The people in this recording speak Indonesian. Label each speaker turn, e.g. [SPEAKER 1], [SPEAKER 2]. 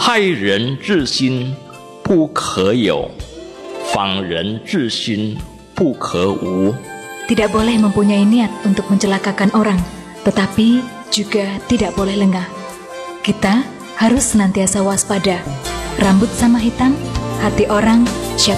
[SPEAKER 1] 害人之心不可有，防人之心不可无。
[SPEAKER 2] Tidak boleh mempunyai niat untuk mencelakakan orang, tetapi juga tidak boleh lengah. Kita harus senantiasa waspada. Rambut sama hitam, hati orang